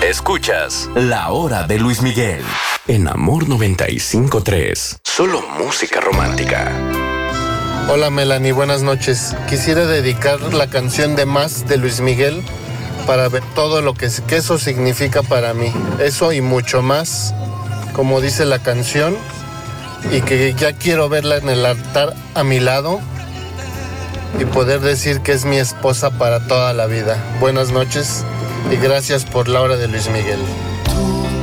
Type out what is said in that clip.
Escuchas La Hora de Luis Miguel en Amor 95.3. Solo música romántica. Hola Melanie, buenas noches. Quisiera dedicar la canción de Más de Luis Miguel para ver todo lo que eso significa para mí. Eso y mucho más, como dice la canción, y que ya quiero verla en el altar a mi lado y poder decir que es mi esposa para toda la vida. Buenas noches y gracias por La Hora de Luis Miguel.